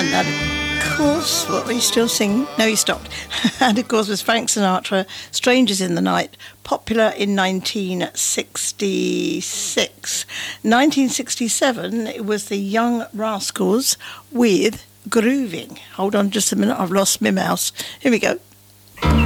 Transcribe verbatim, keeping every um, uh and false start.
And that, of course, what were you still singing? No, he stopped. And of course was Frank Sinatra, Strangers in the Night, popular in nineteen sixty-six. nineteen sixty-seven, it was the Young Rascals with Grooving. Hold on just a minute, I've lost my mouse. Here we go.